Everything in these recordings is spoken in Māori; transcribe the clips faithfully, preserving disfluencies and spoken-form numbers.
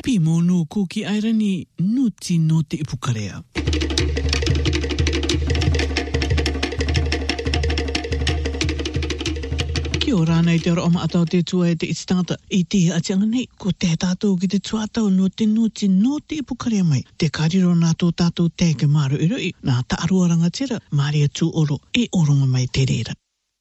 Pimo no kuki airani nuti no te ipukarea. Ki o rāna i te ora oma atau te tua e te itstangata i te atianga nei ko te tātou ki te tuatau no te nuti no te ipukarea mai. Te kariro nā tō tātou te ke maru i rui nā taarua rangatira Maria tu oro e oronga mai te reira.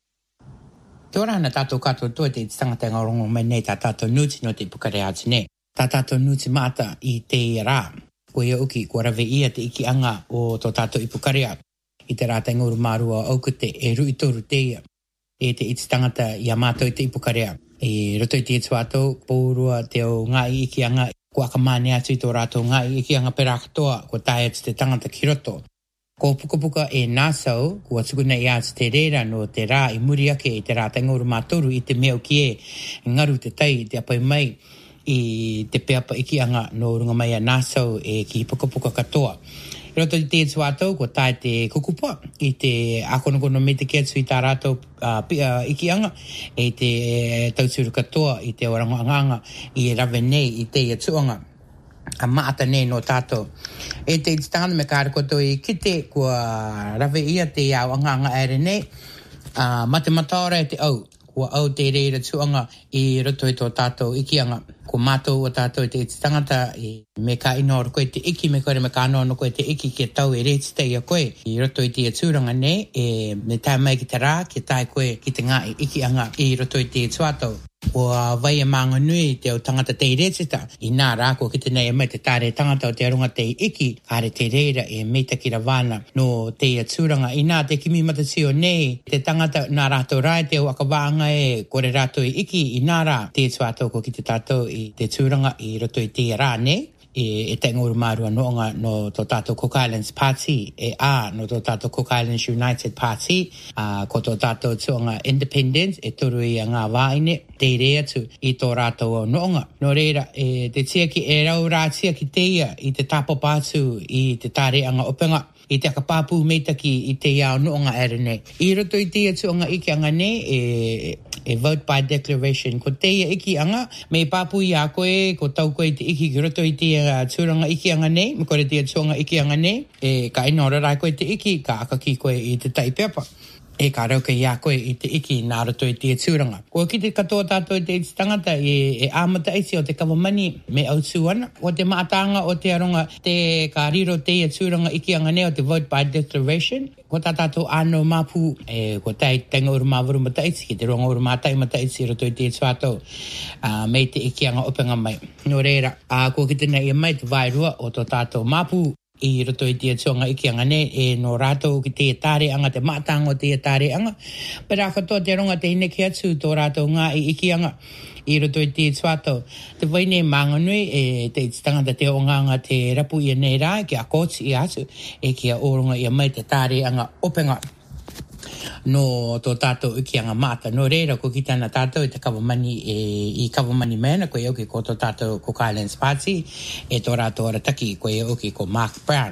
Te ora na tātou katoa tua te itstangata ngā oronga mai nei tā tātou nuti no te ipukarea ati nei. Tā tātou nuti mata i te rā. Ko ia uki ko rawe ia te iki anga o tō tātou ipukarea. I te rā te nguru marua aukute e rui toru te ia. E te iti tangata i a mātou i te ipukarea. E roto i te tuatou, pōrua te o ngai iki anga, ko akamane atu i tō rātou ngai iki anga pera katoa, ko tae atu te tangata ki roto. Ko puka puka e nāsau, ko atukuna i atu te reira no te rā i muri ake i te rā taingoru mātoru i te meo ki e, ngaru te tai, te apai mai i te peapa iki anga no runga mai a nāsau e ki puka puka katoa. Roto i te tuatau, ko tae te kukupa, i te akonokono me te kiatsu i tā rātou uh, uh, ikianga, e te tauturu katoa, i te orango anganga, i rawe nei, i te atuanga, a maata nei no tātou. E te itstanga me kāra koto i kite, kua rawe ia te au anganga ere nei, uh, mate mataora e te au, kua au te reira tuanga i roto i tō tātou ikianga. Ko mātou o tātou i te tangata i me ka inoa koe te iki me kore me ka anoa no koe te iki ki tau e reti tei a koe i roto i te tūranga nei e me tai mai ki te rā ki tai koe ki te ngā iki anga i roto i te tuatau. O vai e maanga nui te o tangata te retita i nā rāko ki te nei mai te tāre tangata o te arunga te iki kāre te reira e meita ki rawana no te tūranga i nā te kimi matasio nei te tangata nā rātou rai te o akawanga e kore rātou i iki i nā rā te tuatau ko ki te tātou i te tūranga i roto i te rā nei e, e te nguru marua noonga no tō tātou Cook Islands Party e a no tō tātou Cook Islands United Party a ko tō tātou tuanga Independence e toru i a ngā wāine te rea tu i tō rātou o noonga. No reira e te tia ki e rau rā tia ki te ia i te tapo pātu i te tāre anga openga i te akapāpū meitaki i te iao noonga ere nei. I roto i te tuanga iki anga nei e, e vote by declaration. Ko te ia iki anga me pāpū i a koe ko tau koe te iki ki roto i te tuanga iki anga nei me kore te tuanga iki anga nei e ka inora rai koe te iki ka akaki koe i te taipeapa. E ka rauka i a koe i te iki nā roto i te tūranga. Ko ki te katoa tātou i te tangata e, e āmata isi o te kawamani me au tūana. O te maatanga o te aronga te ka riro te tūranga iki anga ne o te vote by declaration. Ko tā tātou āno māpū e ko tai tainga uru māwuru mataitsi ki te ronga uru mātai mataitsi roto i te tuatau uh, me te iki anga openga mai. No reira, uh, ko ki te nei e mai te vairua o tō tātou māpū i roto i te tuanga iki anga ne e no rātou ki te tāre anga te mātanga o te tāre anga. Pera katoa te ronga te hine ki atu tō rātou ngā i iki anga i roto i te tuatau. Te waine mānganui e te tangata te o nganga te rapu i nei rā ki a kōti i atu e ki a oronga i a mai te tāre anga openga. No tō tātou iki anga māta. No reira ko ki tāna tātou i te kawamani e, i kawamani mena ko e oki ko tō tātou Cook Islands Party e tō rātou arataki ko e oki ko Mark Brown.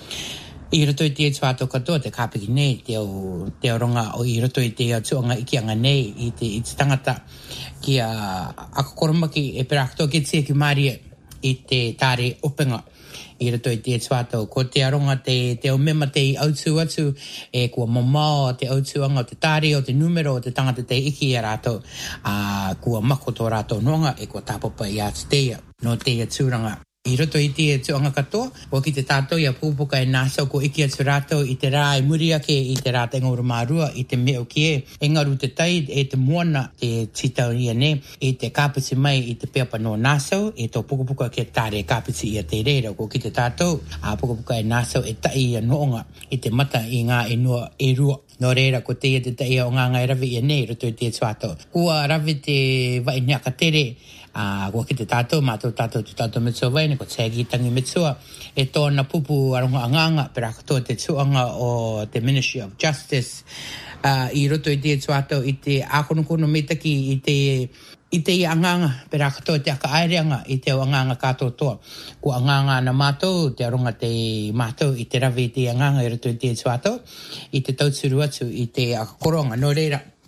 I roto i te tuatau katoa te kāpiki nei te o, te o ronga o i roto i te tuanga iki anga nei i te, i te tangata ki a akakoromaki e pera katoa ki tia ki Maria i te tāre openga. I roto i te tuatau. Ko te aronga te, te o mema te autu atu e kua mamao te autuanga o te tāre o te numero o te tangata te iki a rātou. Uh, kua mako tō rātou noanga e kua tāpapa i atu teia no teia tūranga. I roto i te tuanga katoa, o ki te tātou i a pūpuka e nāsau ko iki atu rātou i te rā e muri ake i te rā te ngoro mārua i te meo ki e. Engaru te tai e te moana te titau i ane i te kāpiti mai i te peapa no nāsau e tō pukapuka ke tāre kāpiti i a te reira. Ko ki te tātou, a pukapuka e nāsau e tai i a noonga i te mata i ngā e noa e rua. No reira, ko te ia te tai o ngā ngai rawi i ane roto i te tuatau. Kua rawi te vai neaka tere a uh, ko ki te tātou, mātou tātou tu tātou mitsua waine, ko tēgi tangi mitsua, e tōna pupu aronga anganga, pera katoa te tuanga o te Ministry of Justice, uh, i roto i te tuatau, i te ākonokono metaki, i te, i te anganga, pera katoa te aka aireanga, i te anganga kātou toa. Ko anganga na mātou, te aronga te mātou, i te rawe i te anganga, i roto i te tuatau, i te tauturu atu, i te akakoronga, no reira,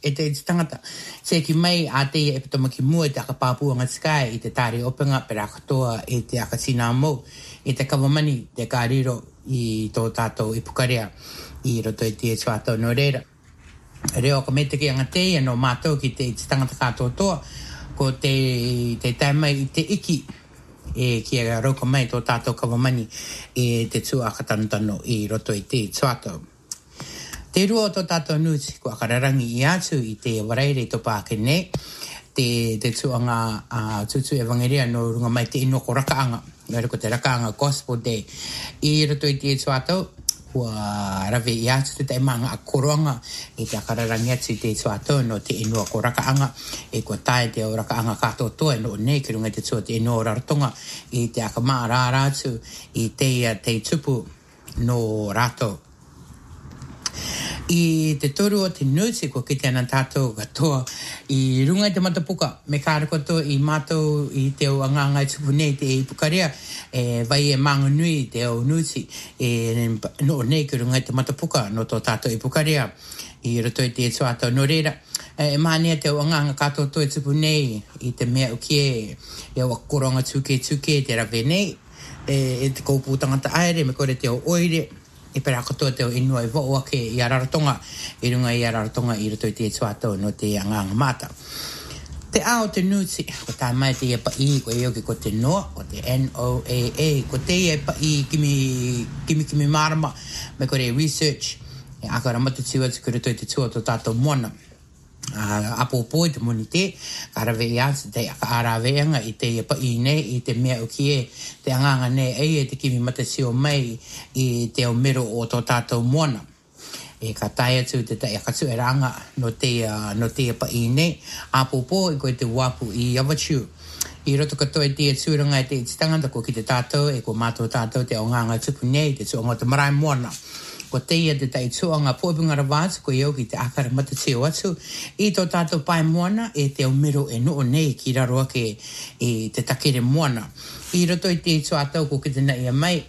e te tangata se ki mai a te e pito maki mua te akapāpuanga sky i te tari openga pera katoa e te akasina mo e te kawamani te kāriro i tō tātou i pukarea i roto i te suato no reira. Reo ka me te ki anga te ia no mātou ki te tangata kātou toa ko te, te taimai i te iki e ki a rauka mai tō tātou kawamani e te tū akatanutano i roto i te suato. Te rua o tō tātou nuti, ko akararangi i atu i te waraire i tō pākene, te, te tuanga uh, tutu e wangeria no runga mai te ino ko rakaanga, ngare ko te rakaanga Gospel Day. I roto i te tuatau, kua rawe i atu te te manga a koroanga i te akararangi atu i te tuatau no te ino ko rakaanga, e kua tae te o rakaanga kato toa no ne ki runga te tua te ino raratonga i te akamaa rāra atu i te, te tupu no rato. I te toru o te nuti ko ki te ana tātou katoa i runga i te matapuka me kāra koto i mātou i te o anganga i tupu nei te i pukarea e vai e manga nui te o nuti e no nei ki runga i te matapuka no tō tātou i pukarea i roto i te tuatau no reira e mahania te o anganga kātou to i tupu nei i te mea ukie e o koronga tuke tuke te rawe nei e, e te koupu tangata aere me kore te o oire e pera katoa te o inua i voa ke i araratonga, i runga i araratonga i roto i te tuatau no te anganga mata. Te ao te nuti, ko tā mai te e pa i, ko e oki ko te noa, ko te N O A A, ko te e pa i kimi, kimi kimi marama, me kore research, e akara matatiu atu ki roto i te tua to tātou moana. Uh, apopo i te moni te, ka rawe i atu te aka araweanga i te pa i nei, i te mea uki e, te anganga nei ei e te kimi matasio mai i te o mero o tō tātou moana. E ka tae atu te te aka tu e ranga no te, uh, no te pa i nei, apopo i koe te wapu i Yavachu. I roto katoa i te tūranga i te tangata ko ki te tātou, e ko mātou tātou te o nganga tupu nei, te tuonga te marae moana. Ko te ia te tai tuanga pōpinga rawātu ko iau ki te akara matateo atu i tō tātou pai moana e te umero e noo nei ki raro ake e te takere moana. I roto i te tuatau ko ki te nai a mai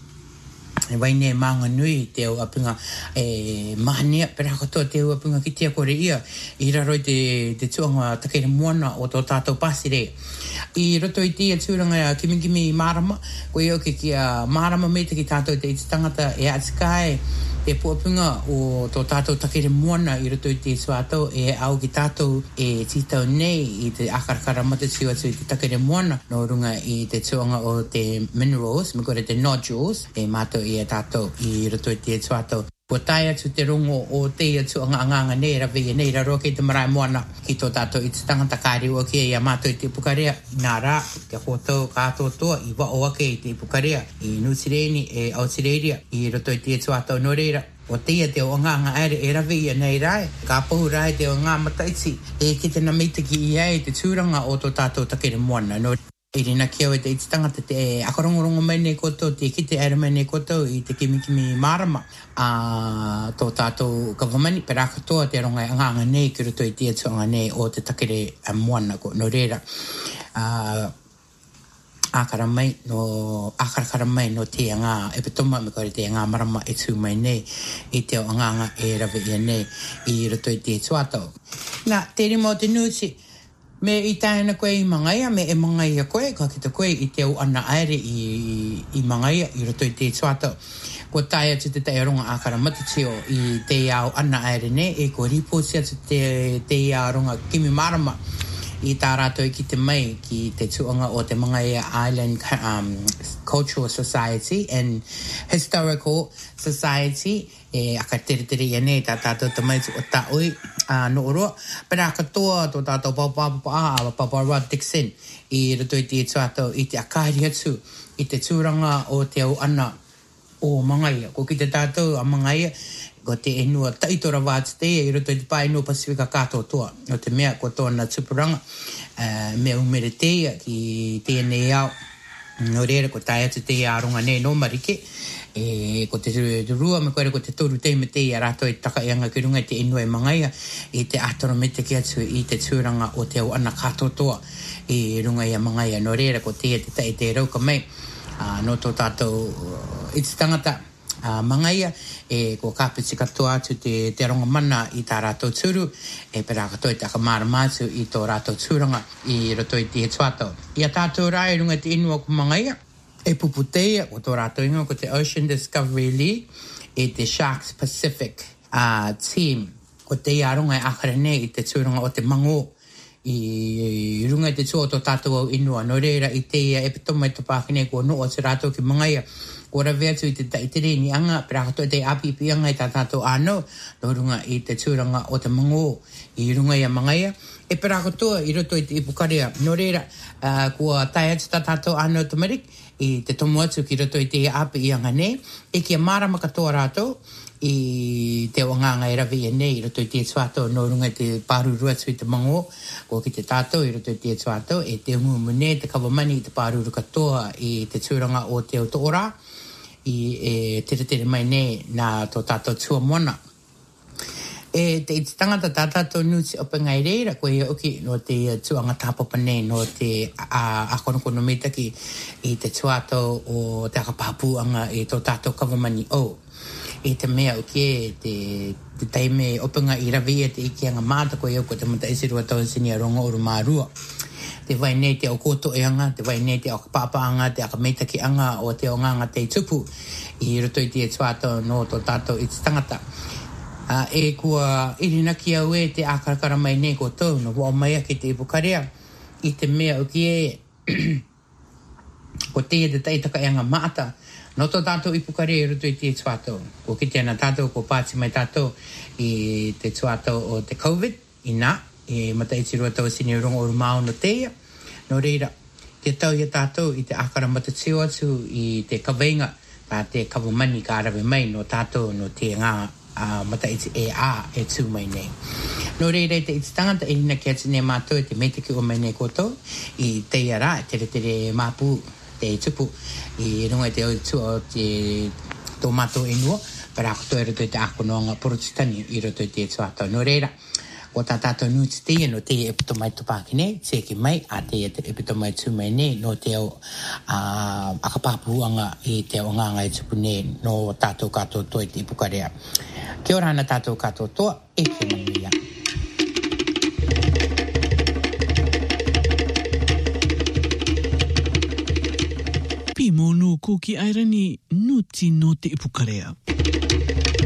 e waine maanga nui te o apinga e mahania pera katoa te o apinga ki tia kore ia i raro i te, te tuanga takere moana o tō tātou pasire. I roto i tia tūranga kimi kimi marama ko iau ki kia marama me te ki tātou te tangata e atikai e puapinga o tō tātou takere moana i roto i te suatau e au ki tātou e titau nei i te akarakara matatiu atu i te takere moana no runga i te tuanga o te minerals, me kore te nodules e mātou i a tātou i roto i te suatau. Ko tae atu te rongo o te atu anga anganga nei rawe e nei raro kei te marae moana ki tō tātou i te tangata kāri o ke i a mātou i te pukarea nā rā ke kōtou kātou toa i wa o ake i te pukarea i Nutireni e Aotearoa i roto i te tuatau no reira. O teia te o nganga aere e rawe ia nei rai, ka pohu rai te o ngā mataiti e ki te nameita ki i ai te tūranga o tō tātou takere moana. No, i rina kia o te iti tangata te akarongorongo mai nei koto, te kite aere mai nei koto i te kimi kimi marama a tō tātou kawamani, pera katoa te rongai anganga nei ki roto i te atuanga nei o te takere moana ko no reira. Uh, akara mai no akara mai no te anga e petoma me kore te anga marama e tū mai nei i te o anganga e rawe ia nei i roto i te tuatau. Nā, te rima o te nuti me i tāna koe i mangaia me e mangaia koe ka kita koe i te o ana aere i, i mangaia i roto i te tuatau. Ko tae atu te tae ronga akara matatio i te ao ana aere nei e ko riposi atu te, te ao ronga kimi marama i tā rātou i ki te mai ki te tuanga o te Mangaia Island um, Cultural Society and Historical Society e aka tere tere ia nei tā tātou te mai o tā ui uh, no oroa pera katoa tō tātou papapapa Papa Rod Dixon i roto i te tuatau i te akari atu i te tūranga o te au ana o Mangaia ko ki te tātou a Mangaia ko te enua taitora wātu te i roto i te pai no Pasifika kātou toa. O te mea ko tōna tupuranga, uh, mea umere te ki tēnei au. No reira ko tae atu te aronga nei no marike. E ko te rua me koere ko te toru te me te i a rato i taka i anga ki runga i te enua i Mangaia. I te atoro me te ki atu i te tūranga o te au ana kātou toa i runga i a Mangaia. No reira ko te te tae te rauka mai. Uh, no tō tātou uh, i te tangata Uh, mangaia e ko kapiti katoa atu te te ronga mana i tā rātou tūru e pera katoa te akamara mātu i tō rātou tūranga i roto i te tuato. Ia tātou rai runga te inua ko mangaia e puputeia o tō rātou inga ko te Ocean Discovery League e te Sharks Pacific uh, team ko te iaronga e akara nei i te tūranga o te mango i runga i te tūo tō tātou au inua no reira i te ia e pitoma i topākine ko no o te rātou ki mangaia. Ko rawe atu i te taitere ni anga, pera katoa te apipi anga i tā tātou āno, no runga i te tūranga o te mango, i runga i a mangaia. E pera katoa i roto i te ipukarea, no reira, uh, kua tai atu tā tātou āno tumarik, i te tomu atu ki roto i te api i anga ne, e kia marama katoa rātou, i te wanganga i rawe i nei, i roto i te tuato, no runga i te pāruru atu i te mango, ko ki te tātou, i roto i te tuato, e te umumune, te kawamani i te pāruru katoa, i te tūranga o te otora, i e tere tere mai nei nā tō tātou tua mona. E te iti tangata tā tātou nuti opa ngai reira, koe ia uki no te tuanga tāpapa nei no te akonokono metaki i te tuatou o te akapāpuanga i tō tātou kawamani o. E te mea uki e te, te taime openga i rawia te ikianga māta koe ia ko te mata isirua tau sini a rongo oru mārua. Te vai nei te o koto e anga, te vai nei te o kapapa anga, te akameitaki anga o te o nganga te tupu i roto i te tuato no tō tātou i te tangata. Uh, e kua irinaki au e te akarakara mai nei ko tau no wao mai ake te ipukarea i te mea uki e ko te e te teitaka e anga maata no tō tātou ipukarea i roto i te tuato. Ko ki tēnā tātou ko pāti mai tātou i te tuato o te COVID i nā. E mata i tirua tau sini rongo oru māo no teia. No reira, te tau i tātou i te akara mata tio atu i te kawenga, tā te kawamani ka arawe mai no tātou no te ngā uh, mata i te e a e tū mai nei. No reira, te i te tangata e hina ki atu ne mātou e te meitaki o mai nei koto i teia rā, tere tere māpū te tupu i runga i te o tu o te tō mātou inua, para ako tō e roto i te akonoanga porotitani i roto i te tuato. No reira, o tā tātou nuti te no te e pito mai tupākine, te ki mai, a te e pito mai tū mai ne, no te au uh, akapāpuanga i te o nganga i tupu ne, no tātou kātou toa i te ipukarea. Kia ora ana tātou kātou toa, e ke mangia. Pi mō nō kōki airani, nuti no te ipukarea.